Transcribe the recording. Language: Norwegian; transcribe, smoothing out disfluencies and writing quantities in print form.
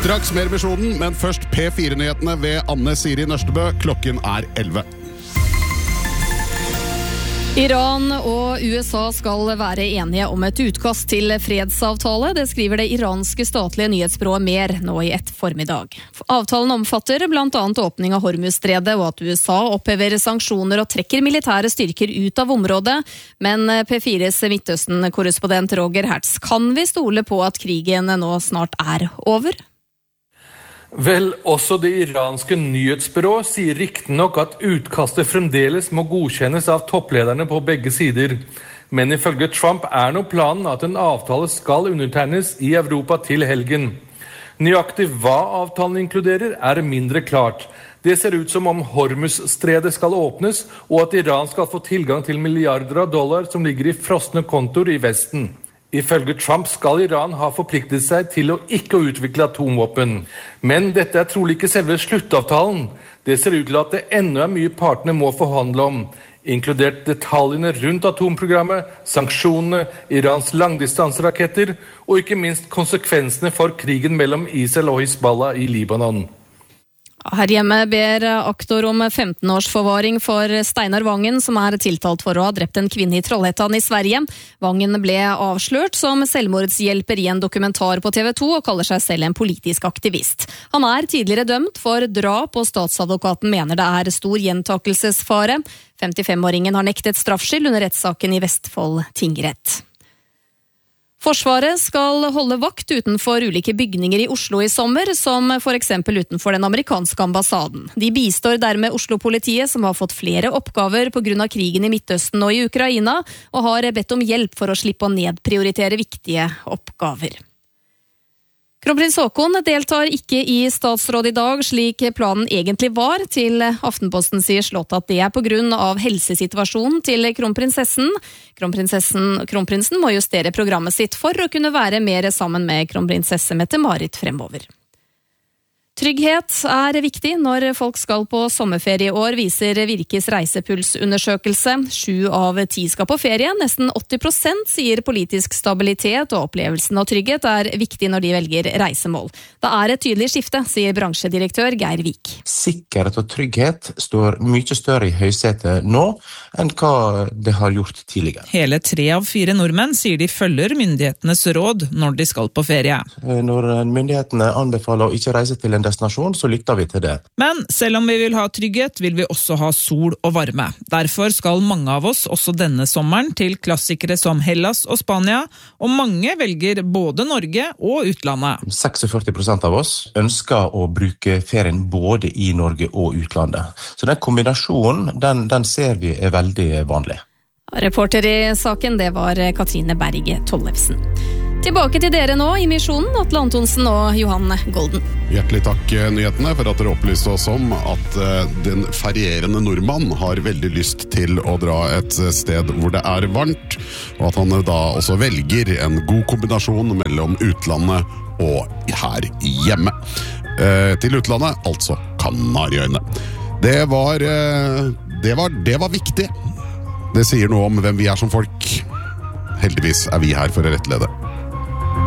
Straks mer Misjonen, men først P4-nyhetene ved Anne Siri Nørstebø. Klokken 11. Iran og USA skal være enige om et utkast til fredsavtale. Det skriver det iranske statlige nyhetsbyrået Mer nå i ett formiddag. Avtalen omfatter blant annet åpning av Hormuzstredet og at USA opphever sanksjoner og trekker militære styrker ut av området. Men P4s Midtøsten-korrespondent Roger Hertz, kan vi stole på at krigen nå snart er over? Vel, også det iranske nyhetsbyrået sier riktignok at utkastet fremdeles må godkjennes av topplederne på begge sider. Men ifølge Trump nå planen at en avtale skal undertegnes i Europa til helgen. Nøyaktig hva avtalen inkluderer mindre klart. Det ser ut som om Hormuzstredet skal åpnes, og at Iran skal få tilgang til milliarder av dollar som ligger i frosne kontor i Vesten. Ifølge Trump skal Iran ha forpliktet seg til å ikke utvikle atomvåpen. Men dette trolig ikke selve sluttavtalen. Det ser ut til at det ennå mye partene må forhandle om, inkludert detaljene rundt atomprogrammet, sanksjonene, Irans langdistanseraketter og ikke minst konsekvensene for krigen mellom Israel og Hizbollah i Libanon. Her hjemme ber aktor om 15 års forvaring for Steinar Vangen, som tiltalt for å ha drept en kvinne i Trollhättan i Sverige. Vangen ble avslørt som selvmordshjelper i en dokumentar på TV 2 og kaller seg selv en politisk aktivist. Han tidligere dømt for drap, og statsadvokaten mener det stor gjentakelsesfare. 55-åringen har nektet straffskyld under rettssaken i Vestfold tingrett. Forsvaret skal holde vakt utenfor ulike bygninger i Oslo i sommer, som for eksempel utenfor den amerikanske ambassaden. De bistår dermed Oslo-politiet, som har fått flere oppgaver på grunn av krigen i Midtøsten og i Ukraina, og har bedt om hjelp for å slippe å nedprioritere viktige oppgaver. Kronprins Haakon deltar ikke i statsråd i dag, slik planen egentlig var. Til Aftenposten sier Slott at det på grunn av helsesituasjonen til kronprinsessen. Kronprinsen må justere programmet sitt for å kunne være mer sammen med kronprinsesse Mette-Marit fremover. Trygghet viktig når folk skal på sommerferie i år, viser Virkes reisepulsundersøkelse. 7 av 10 skal på ferie. Nesten 80% sier politisk stabilitet og opplevelsen av trygghet viktig når de velger reisemål. Det et tydelig skifte, sier bransjedirektør Geir Vik. Sikkerhet og trygghet står mye større i høysetet nå enn hva det har gjort tidligere. Hele 3 av 4 nordmenn sier de følger myndighetenes råd når de skal på ferie. Når myndighetene anbefaler å ikke reise til en destinasjon, så lytter vi til det. Men selv om vi vil ha trygghet, vil vi også ha sol og varme. Derfor skal mange av oss også denne sommeren til klassikere som Hellas og Spania, og mange velger både Norge og utlandet. 46% av oss ønsker å bruke ferien både i Norge og utlandet. Så den kombinasjonen, den ser vi veldig vanlig. Reporter i saken, det var Katrine Berge Tollefsen. Tilbake til dere nå i Misjonen, Atle Antonsen og Johan Golden. Hjertelig takk nyhetene for at dere opplyste oss om at den ferierende nordmann har veldig lyst til å dra et sted hvor det varmt, og at han da også velger en god kombinasjon mellom utlandet og her hjemme. Til utlandet, altså Kanariøyene. Det var viktig. Det sier noe om hvem vi som folk. Heldigvis vi her for å rettlede.